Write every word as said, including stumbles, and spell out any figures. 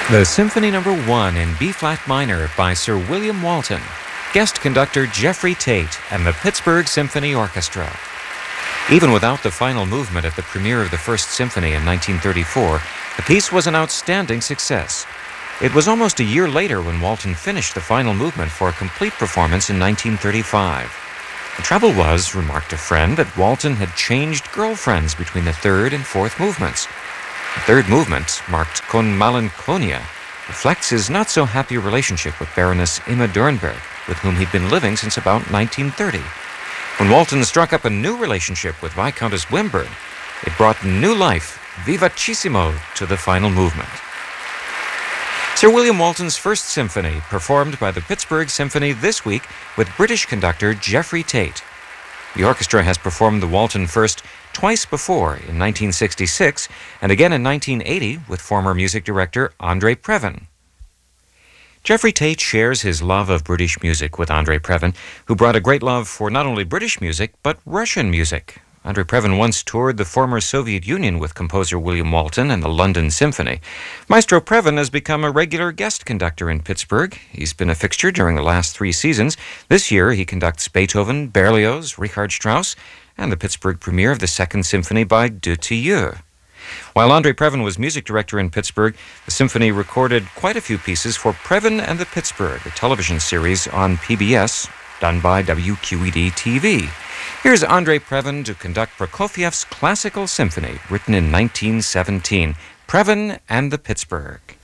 The Symphony Number One in B-flat minor by Sir William Walton, guest conductor Jeffrey Tate, and the Pittsburgh Symphony Orchestra. Even without the final movement at the premiere of the First Symphony in nineteen thirty-four, the piece was an outstanding success. It was almost a year later when Walton finished the final movement for a complete performance in nineteen thirty-five. The trouble was, remarked a friend, that Walton had changed girlfriends between the third and fourth movements. The third movement, marked Con Malinconia, reflects his not-so-happy relationship with Baroness Emma Dürnberg, with whom he'd been living since about nineteen thirty. When Walton struck up a new relationship with Viscountess Wimburne, it brought new life, vivacissimo, to the final movement. Sir William Walton's First Symphony, performed by the Pittsburgh Symphony this week with British conductor Jeffrey Tate. The orchestra has performed the Walton First twice before, in nineteen sixty-six and again in nineteen eighty with former music director Andre Previn. Jeffrey Tate shares his love of British music with Andre Previn, who brought a great love for not only British music, but Russian music. Andre Previn once toured the former Soviet Union with composer William Walton and the London Symphony. Maestro Previn has become a regular guest conductor in Pittsburgh. He's been a fixture during the last three seasons. This year, he conducts Beethoven, Berlioz, Richard Strauss, and the Pittsburgh premiere of the Second Symphony by Dutilleux. While Andre Previn was music director in Pittsburgh, the symphony recorded quite a few pieces for Previn and the Pittsburgh, a television series on P B S done by W Q E D T V. Here's Andre Previn to conduct Prokofiev's Classical Symphony, written in nineteen seventeen, Previn and the Pittsburgh.